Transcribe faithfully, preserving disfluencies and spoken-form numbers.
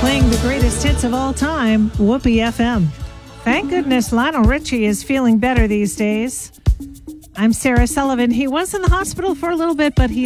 playing the greatest hits of all time, Whoopee F M. Thank goodness Lionel Richie is feeling better these days. I'm Sarah Sullivan. He was in the hospital for a little bit, but he